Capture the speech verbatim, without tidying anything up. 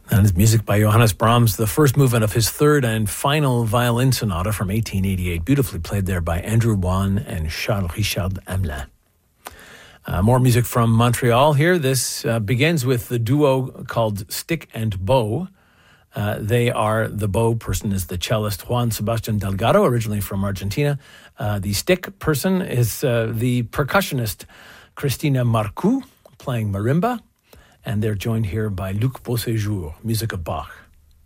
And it's music by Johannes Brahms, the first movement of his third and final violin sonata from eighteen eighty-eight, beautifully played there by Andrew Wan and Charles Richard Hamelin. Uh, more music from Montreal here. This uh, begins with the duo called Stick and Bow. Uh, they are, the bow person is the cellist Juan Sebastian Delgado, originally from Argentina. Uh, the stick person is uh, the percussionist Cristina Marcoux, playing marimba. And they're joined here by Luc Beauséjour, music of Bach.